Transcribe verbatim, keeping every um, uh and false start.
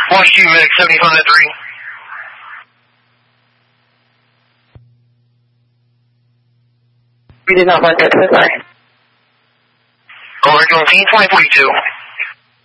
Watch you, Medic seventy-five three. We did not want that, so sorry. Over, twenty forty-two.